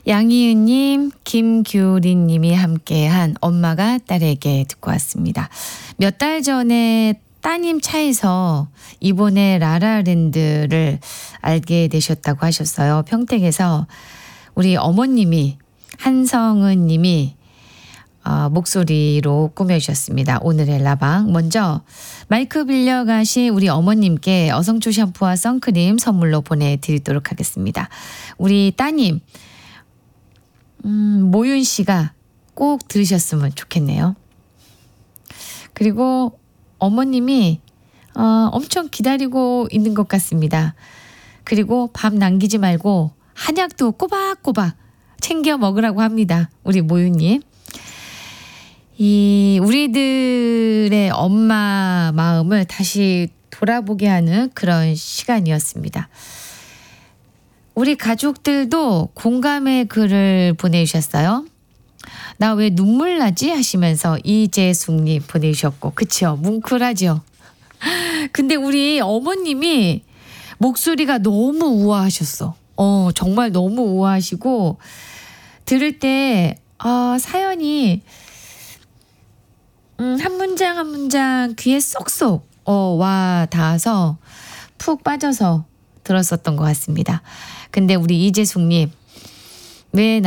양희은님, 김규린님이 함께한 엄마가 딸에게 듣고 왔습니다. 몇 달 전에 따님 차에서 이번에 라라랜드를 알게 되셨다고 하셨어요. 평택에서 우리 어머님이 한성은 님이 목소리로 꾸며주셨습니다. 오늘의 라방. 먼저 마이크 빌려가신 우리 어머님께 어성초 샴푸와 선크림 선물로 보내드리도록 하겠습니다. 우리 따님 모윤 씨가 꼭 들으셨으면 좋겠네요. 그리고 어머님이 엄청 기다리고 있는 것 같습니다. 그리고 밥 남기지 말고 한약도 꼬박꼬박 챙겨 먹으라고 합니다. 우리 모윤님. 이 우리들의 엄마 마음을 다시 돌아보게 하는 그런 시간이었습니다. 우리 가족들도 공감의 글을 보내주셨어요. 나 왜 눈물 나지? 하시면서 이재숙님 보내주셨고, 그쵸? 뭉클하죠? 근데 우리 어머님이 목소리가 너무 우아하셨어. 정말 너무 우아하시고, 들을 때, 사연이, 한 문장 한 문장 귀에 쏙쏙, 와 닿아서 푹 빠져서 들었었던 것 같습니다. 근데 우리 이재숙님, 왜